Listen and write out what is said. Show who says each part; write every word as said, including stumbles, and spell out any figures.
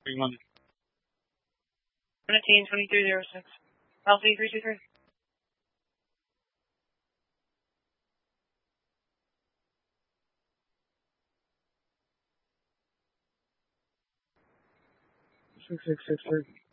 Speaker 1: One. Nineteen twenty three zero six. L C three two three. Six six six three.